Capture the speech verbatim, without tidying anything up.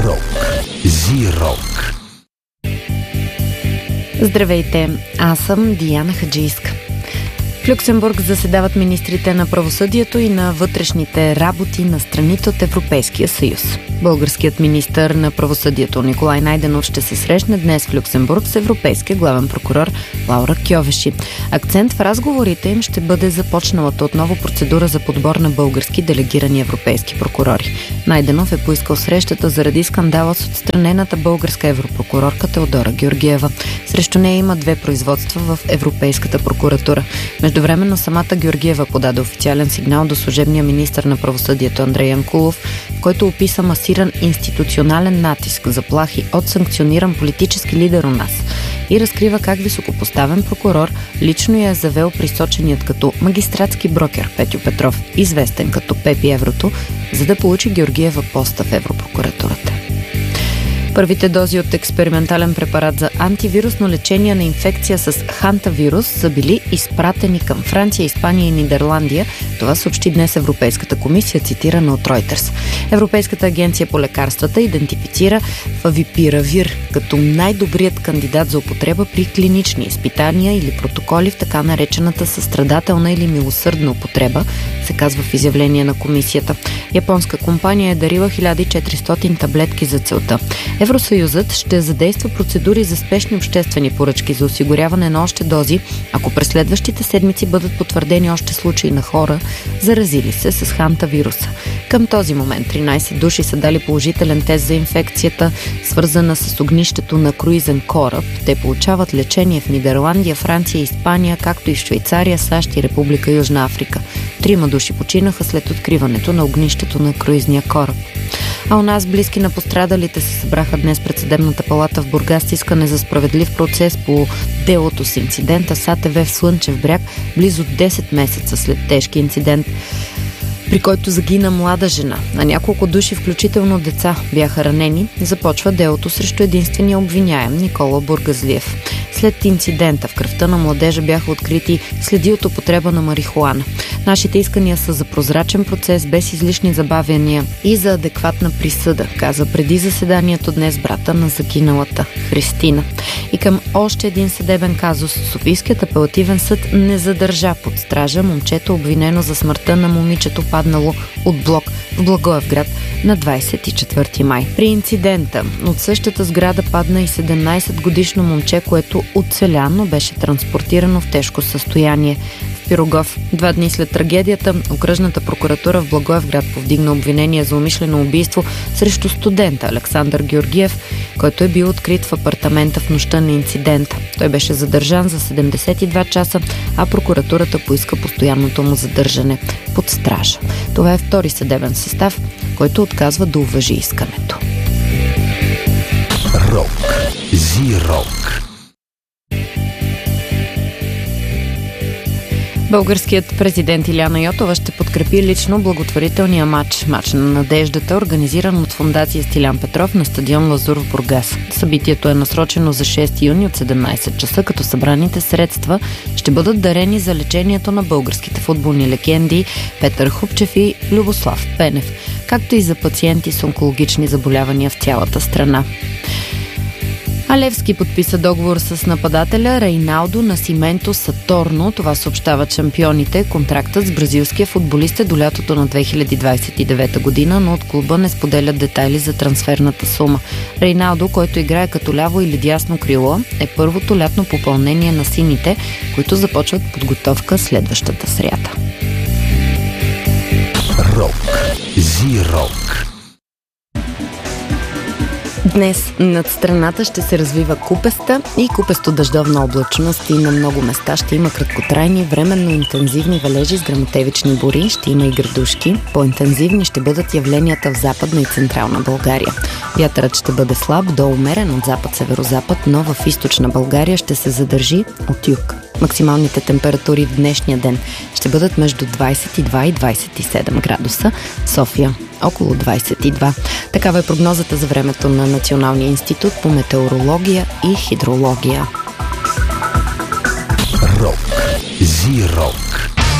Рок. Зирок. Здравейте, аз съм Диана Хаджийска. В Люксембург заседават министрите на правосъдието и на вътрешните работи на страните от Европейския съюз. Българският министър на правосъдието Николай Найденов ще се срещне днес в Люксембург с европейския главен прокурор Лаура Кьовеши. Акцент в разговорите им ще бъде започналата отново процедура за подбор на български делегирани европейски прокурори. Найденов е поискал срещата заради скандала с отстранената българска европрокурорка Теодора Георгиева. Срещу нея има две производства в Европейската прокуратура. Междувременно самата Георгиева подаде официален сигнал до служебния министър на правосъдието Андрей Янкулов, в който описа масиран институционален натиск, заплахи от санкциониран политически лидер у нас и разкрива как високопоставен прокурор лично я е завел присоченият като магистратски брокер Петю Петров, известен като Пепи Еврото, за да получи Георгиева поста в Европрокуратурата. Първите дози от експериментален препарат за антивирусно лечение на инфекция с хантавирус са били изпратени към Франция, Испания и Нидерландия. Това съобщи днес Европейската комисия, цитирана от Reuters. Европейската агенция по лекарствата идентифицира фавипиравир като най-добрият кандидат за употреба при клинични изпитания или протоколи в така наречената състрадателна или милосърдна употреба, се казва в изявление на комисията. Японска компания е дарила хиляда и четиристотин таблетки за целта. Евросъюзът ще задейства процедури за спешни обществени поръчки за осигуряване на още дози, ако през следващите седмици бъдат потвърдени още случаи на хора, заразили се с хантавируса. Към този момент тринайсет души са дали положителен тест за инфекцията, свързана с огнището на круизен кораб. Те получават лечение в Нидерландия, Франция, Испания, както и в Швейцария, САЩ и Република Южна Африка. Трима души починаха след откриването на огнището на круизния кораб. А у нас близки на пострадалите се събраха днес пред съдебната палата в Бургас с искане за справедлив процес по делото с инцидента с АТВ в Слънчев бряг, близо десет месеца след тежки инцидент, при който загина млада жена, а няколко души, включително деца, бяха ранени. Започва делото срещу единствения обвиняем Никола Бургазлиев. След инцидента в кръвта на младежа бяха открити следи от употреба на марихуана. Нашите искания са за прозрачен процес, без излишни забавяния и за адекватна присъда, каза преди заседанието днес брата на загиналата Христина. И към още един съдебен казус, Софийският апелативен съд не задържа под стража момчето, обвинено за смъртта на момичето, паднало от блок в Благоевград на двайсет и четвърти май. При инцидента от същата сграда падна и седемнайсетгодишно момче, което оцеля, но беше транспортирано в тежко състояние в Пирогов. Два дни след трагедията, окръжната прокуратура в Благоевград повдигна обвинение за умишлено убийство срещу студента Александър Георгиев, който е бил открит в апартамента в нощта на инцидента. Той беше задържан за седемдесет и два часа, а прокуратурата поиска постоянното му задържане под стража. Това е втори съдебен състав, който отказва да уважи искането. Рок. Зирок. Българският президент Илияна Йотова ще подкрепи лично благотворителния матч, матч на надеждата, организиран от фондация Стилян Петров на стадион Лазур в Бургас. Събитието е насрочено за шести юни от седемнайсет часа, като събраните средства ще бъдат дарени за лечението на българските футболни легенди Петър Хупчев и Любослав Пенев, както и за пациенти с онкологични заболявания в цялата страна. А Левски подписа договор с нападателя Рейналдо Насименто Саторно. Това съобщават шампионите. Контрактът с бразилския футболист е до лятото на две хиляди двайсет и девета година, но от клуба не споделят детайли за трансферната сума. Рейналдо, който играе като ляво или дясно крило, е първото лятно попълнение на сините, които започват подготовка следващата сряда. Рок. Зирок. Днес над страната ще се развива купеста и купесто-дъждовна облачност и на много места ще има краткотрайни, временно интензивни валежи с гръмотевични бури, ще има и градушки. По-интензивни ще бъдат явленията в Западна и Централна България. Вятърът ще бъде слаб до умерен от запад-северозапад, но в Източна България ще се задържи от юг. Максималните температури в днешния ден ще бъдат между двайсет и два и двайсет и седем градуса. София около двайсет и два. Такава е прогнозата за времето на Националния институт по метеорология и хидрология. Рок. Зирок.